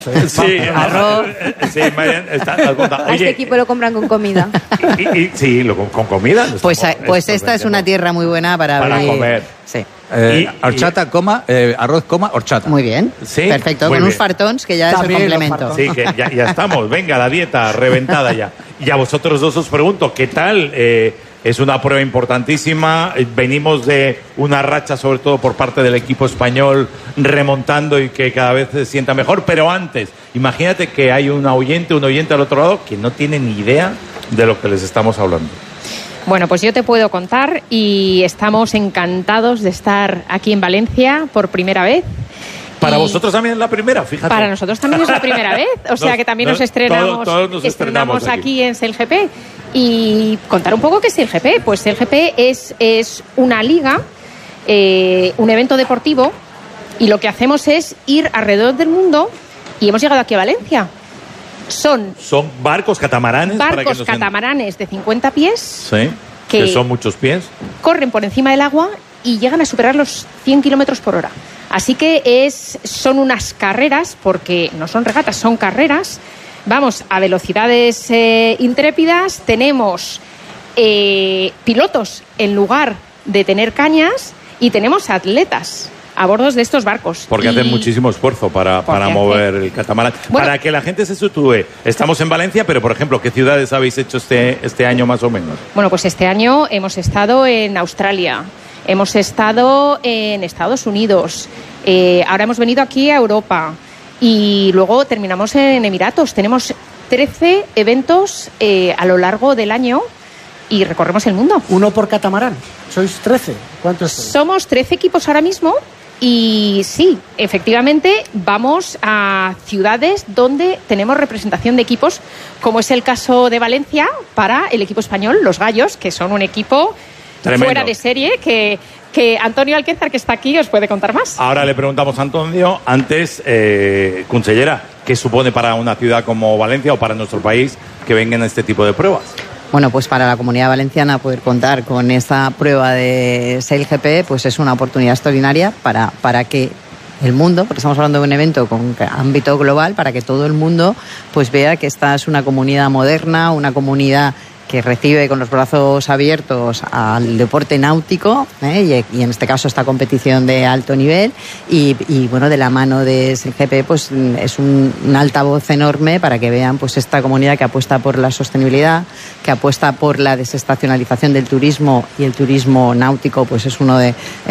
Sí, arroz. Sí, Marian, a este equipo lo compran con comida. Sí, con comida. Pues esta es una tierra muy buena para comer. Sí. Horchata, arroz, horchata. Muy bien. Sí, perfecto. Con unos fartons que ya es el complemento. Sí, que ya estamos. Venga, la dieta reventada ya. Y a vosotros dos os pregunto, ¿qué tal? Es una prueba importantísima. Venimos de una racha, sobre todo por parte del equipo español, remontando y que cada vez se sienta mejor. Pero antes, imagínate que hay un oyente al otro lado que no tiene ni idea de lo que les estamos hablando. Bueno, pues yo te puedo contar y estamos encantados de estar aquí en Valencia por primera vez. Para vosotros también es la primera, fíjate. Para nosotros también es la primera vez. O sea que también nos estrenamos, todos nos estrenamos aquí en SailGP. Y contar un poco qué es SailGP. Pues SailGP es una liga, un evento deportivo, y lo que hacemos es ir alrededor del mundo y hemos llegado aquí a Valencia. Son barcos catamaраnes. Barcos catamaраnes de 50 pies. Sí, que son muchos pies. Corren por encima del agua y llegan a superar los 100 kilómetros por hora. Así que son unas carreras, porque no son regatas, son carreras. Vamos a velocidades intrépidas. Tenemos pilotos en lugar de tener cañas y tenemos atletas a bordo de estos barcos. Porque hacen muchísimo esfuerzo para mover el catamarán. Bueno, para que la gente se sitúe, estamos en Valencia, pero por ejemplo, ¿qué ciudades habéis hecho este año más o menos? Bueno, pues este año hemos estado en Australia, hemos estado en Estados Unidos, ahora hemos venido aquí a Europa y luego terminamos en Emiratos. Tenemos 13 eventos a lo largo del año y recorremos el mundo. ¿Uno por catamarán? ¿Sois 13? ¿Cuántos sois? Somos 13 equipos ahora mismo. Y sí, efectivamente, vamos a ciudades donde tenemos representación de equipos, como es el caso de Valencia para el equipo español, los Gallos, que son un equipo tremendo, fuera de serie, que Antonio Alquézar, que está aquí, os puede contar más. Ahora le preguntamos a Antonio, antes, consellera, ¿qué supone para una ciudad como Valencia o para nuestro país que vengan este tipo de pruebas? Bueno, pues para la Comunidad Valenciana poder contar con esta prueba de SailGP pues es una oportunidad extraordinaria para que el mundo, porque estamos hablando de un evento con ámbito global, para que todo el mundo pues vea que esta es una comunidad moderna, una comunidad que recibe con los brazos abiertos al deporte náutico, y en este caso esta competición de alto nivel y bueno, de la mano de SailGP pues es un altavoz enorme para que vean pues esta comunidad que apuesta por la sostenibilidad, que apuesta por la desestacionalización del turismo, y el turismo náutico pues es una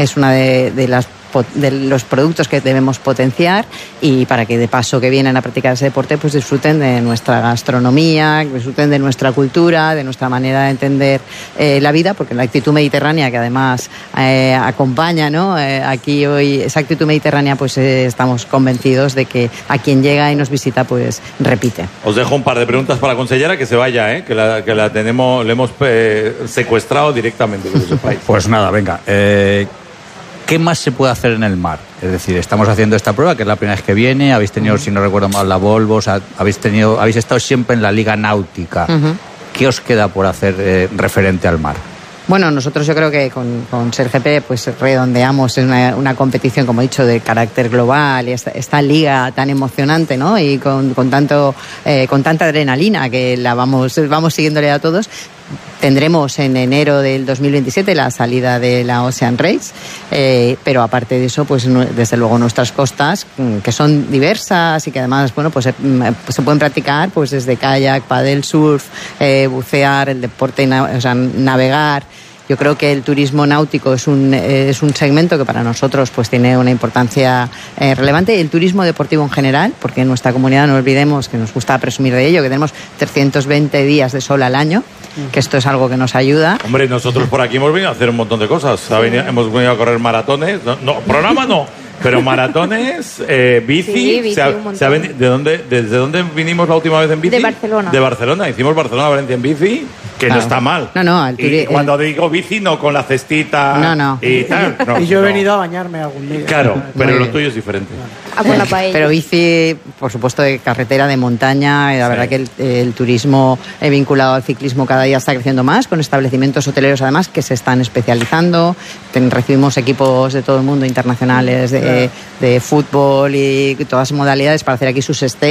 de los productos que debemos potenciar, y para que de paso que vienen a practicar ese deporte pues disfruten de nuestra gastronomía, disfruten de nuestra cultura, de nuestra manera de entender la vida, porque la actitud mediterránea que además acompaña, ¿no? Aquí hoy esa actitud mediterránea pues estamos convencidos de que a quien llega y nos visita pues repite. Os dejo un par de preguntas para la consellera, que se vaya, que la tenemos, le hemos secuestrado directamente, que lo sepáis. Pues nada, venga. ¿Qué más se puede hacer en el mar? Es decir, estamos haciendo esta prueba, que es la primera vez que viene, habéis tenido, si no recuerdo mal, la Volvo, o sea, habéis estado siempre en la Liga Náutica. Uh-huh. ¿Qué os queda por hacer referente al mar? Bueno, nosotros yo creo que con SailGP pues redondeamos una competición, como he dicho, de carácter global, y esta liga tan emocionante, ¿no? Y con tanta adrenalina que vamos siguiéndole a todos. Tendremos en enero del 2027 la salida de la Ocean Race, pero aparte de eso, pues desde luego nuestras costas, que son diversas y que además, bueno, pues se pueden practicar pues desde kayak, paddle, surf, bucear, el deporte, navegar. Yo creo que el turismo náutico es un segmento que para nosotros pues tiene una importancia relevante. El turismo deportivo en general, porque en nuestra comunidad no olvidemos que nos gusta presumir de ello, que tenemos 320 días de sol al año, que esto es algo que nos ayuda. Hombre, nosotros por aquí hemos venido a hacer un montón de cosas. Hemos venido a correr maratones, programa no, pero maratones, bici. Sí, bici ¿Desde dónde vinimos la última vez en bici? De Barcelona. De Barcelona. Hicimos Barcelona-Valencia en bici, que claro, no está mal. No. Y cuando digo bici, no con la cestita. No. Y tal. Y yo he venido a bañarme algún día. Claro, pero lo tuyo es diferente. Con la paella. Pero bici, por supuesto, de carretera, de montaña. La verdad que el turismo vinculado al ciclismo cada día está creciendo más, con establecimientos hoteleros además que se están especializando. Recibimos equipos de todo el mundo, internacionales, de fútbol y todas las modalidades para hacer aquí sus